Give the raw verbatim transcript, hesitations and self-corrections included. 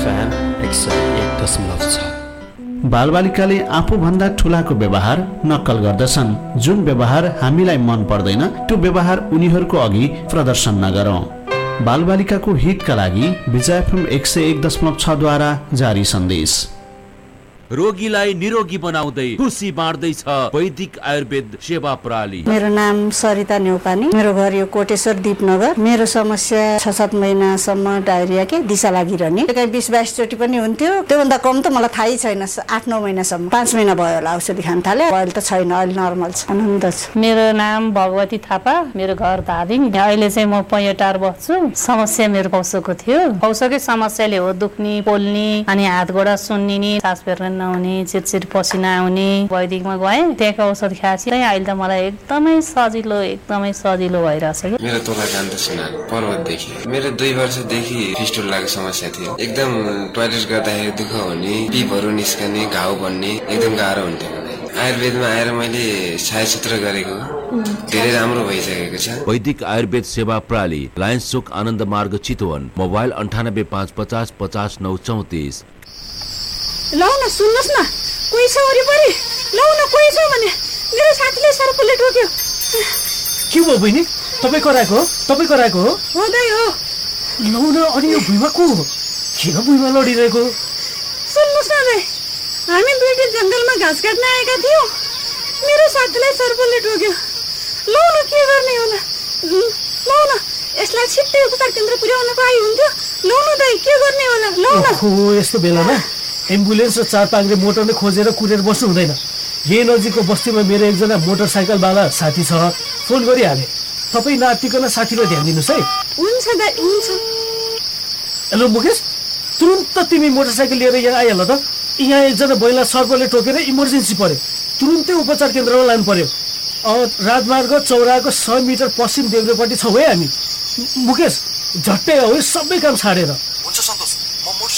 FM एक सय एक दशमलव छ। बालबालिकाले आफूभन्दा ठुलाको व्यवहार नक्कल गर्दछन्। जुन व्यवहार हामीलाई मन पर्दैन त्यो व्यवहार उनीहरूको अघि प्रदर्शन नगरौं। बालबालिकाको हितका लागि विजय एफएम एक सय एक दशमलव छ द्वारा जारी सन्देश। रोगीलाई निरोगी बनाउँदै खुसी बाँड्दैछ वैदिक आयुर्वेद सेवा प्रणाली। मेरो नाम सरिता न्यौपानी, मेरो घर यो कोटेश्वर दीपनगर। मेरो समस्या छ सात महिनासम्म डायरिया के दिशा लागिरहने, कहीँ बिस बाइस चोटि पनि हुन्थ्यो। त्योभन्दा कम त मलाई थाहै छैन। आठ नौ महिनासम्म, पाँच महिना भयो होला औषधि खान थाले। अहिले त छैन, अहिले नर्मल छ, आनन्द छ। मेरो नाम भगवती थापा, मेरो घर धादिङ। अहिले चाहिँ म पैँटार बस्छु। समस्या मेरो पौसोको थियो। पौसोकै समस्याले हो दुख्ने, पोल्ने, अनि हात गोडा सुन्निने, सास फेर्न नहुने, चिरचिर पसिना आउने। वैदिकमा गएँ, त्यहाँको औषध खाएपछि अहिले त मलाई एकदमै सजिलो एकदमै सजिलो भइरहेछ कि। मेरो तोला कान्त सिन्हा पर्वतदेखि। मेरो दुई वर्षदेखि फिस्टुलाको समस्या थियो। एकदम टोयलेट गर्दाखेरि दुःख हुने, पिपहरू निस्कने, घाउ बन्ने, एकदम गाह्रो हुन्थ्यो मलाई। आयुर्वेदमा आएर मैले छायाचित्र गरेको धेरै राम्रो भइसकेको छ। वैदिक आयुर्वेद सेवा प्रणाली, लायन्स चोक, आनन्द मार्ग, चितवन। मोबाइल अन्ठानब्बे पाँच पचास पचास नौ चौतिस। लौ न, सुन्नुहोस् न, कोही छ वरिपरि? लौ न, कोही छ भने मेरो साथीले सर्पले टोक्यो। के भयो बहिनी? तपाईँ कराएको हो? तपाईँ कराएको हो? हो दाइ, हो। लौ न, अनि यो भुइँमा को हो? किन भुइँमा लडिरहेको? सुन्नुहोस् न दाइ, हामी दुईटी जङ्गलमा घाँस काट्न आएका थियौँ। मेरो साथीलाई सर्पले टोक्यो। लौ न, के गर्ने होला? लौ न, यसलाई छिट्टै उपचार केन्द्र पुर्याउनको आइ हुन्थ्यो। लौ न दाइ, के गर्ने होला? लौ न। हो, यस्तो बेलामा एम्बुलेन्स र चार पाङ्ग्रे मोटर नै खोजेर कुदेर बस्नु हुँदैन। यही नजिकको बस्तीमा मेरो एकजना मोटरसाइकलवाला साथी छ, फोन गरिहाले। तपाईँ नातिकन साथीलाई ध्यान दिनुहोस् है। हुन्छ दाइ, हुन्छ। हेलो मुकेश, तुरुन्त तिमी मोटरसाइकल लिएर यहाँ आइहाल त। यहाँ एकजना महिला सर्पले टोकेर इमर्जेन्सी पर्यो, तुरुन्तै उपचार केन्द्रमा लानु पर्यो। राजमार्ग चौराको सय मिटर पश्चिम देब्रेपट्टि छौँ है हामी। मुकेश, झट्टै हो, सबै काम छाडेर।